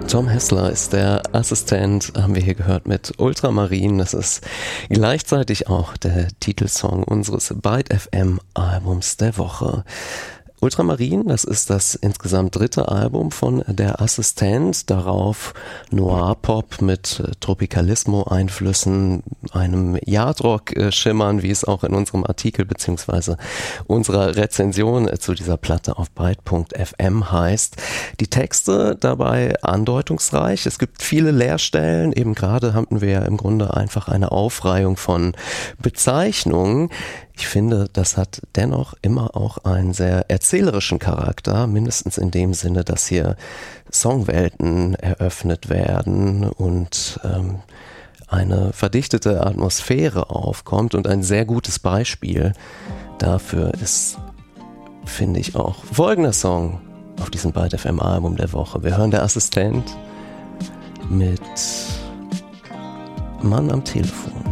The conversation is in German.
Tom Hessler ist der Assistent, haben wir hier gehört, mit Ultramarin. Das ist gleichzeitig auch der Titelsong unseres Byte FM Albums der Woche. Ultramarin, das ist das insgesamt dritte Album von der Assistent, darauf Noir-Pop mit Tropicalismo-Einflüssen, einem Yardrock-Schimmern, wie es auch in unserem Artikel bzw. unserer Rezension zu dieser Platte auf byte.fm heißt. Die Texte dabei andeutungsreich, es gibt viele Leerstellen, eben gerade hatten wir ja im Grunde einfach eine Aufreihung von Bezeichnungen. Ich finde, das hat dennoch immer auch einen sehr erzählerischen Charakter, mindestens in dem Sinne, dass hier Songwelten eröffnet werden und eine verdichtete Atmosphäre aufkommt. Und ein sehr gutes Beispiel dafür ist, finde ich, auch folgender Song auf diesem Byte FM Album der Woche. Wir hören der Assistent mit Mann am Telefon.